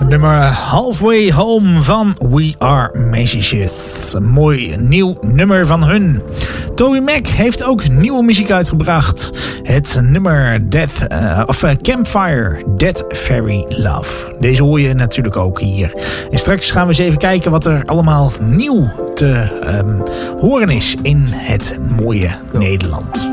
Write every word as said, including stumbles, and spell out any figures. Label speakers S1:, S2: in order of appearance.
S1: Nummer Halfway Home van We Are Magicians. Een mooi nieuw nummer van hun. Toby Mac heeft ook nieuwe muziek uitgebracht. Het nummer Death, uh, of uh, Campfire, Dead Fairy Love. Deze hoor je natuurlijk ook hier. En straks gaan we eens even kijken wat er allemaal nieuw te um, horen is in het mooie Nederland.